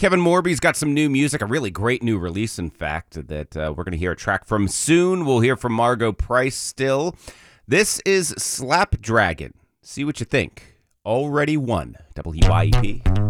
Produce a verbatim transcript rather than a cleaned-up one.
Kevin Morby's got some new music, a really great new release, in fact, that uh, we're going to hear a track from soon. We'll hear from Margo Price still. This is Slapdragon. See what you think. Already Won. W Y E P.